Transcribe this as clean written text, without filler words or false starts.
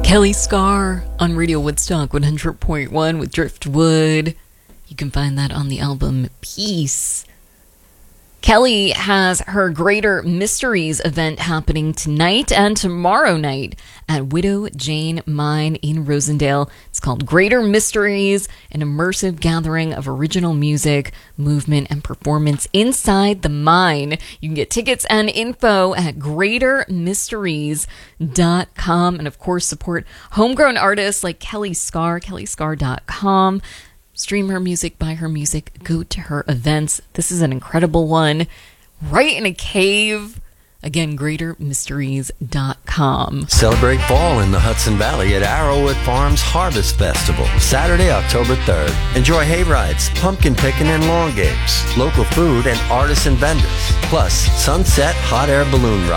Kelly Scar on Radio Woodstock 100.1 with Driftwood. You can find that on the album Peace. Kelly has her Greater Mysteries event happening tonight and tomorrow night at Widow Jane Mine in Rosendale. It's called Greater Mysteries, an immersive gathering of original music, movement, and performance inside the mine. You can get tickets and info at greatermysteries.com. And of course, support homegrown artists like Kelly Scar, kellyscar.com. Stream her music, buy her music, go to her events. This is an incredible one. Right in a cave. Again, greatermysteries.com. Celebrate fall in the Hudson Valley at Arrowwood Farms Harvest Festival, Saturday, October 3rd. Enjoy hay rides, pumpkin picking, and lawn games, local food and artisan vendors, plus sunset hot air balloon rides.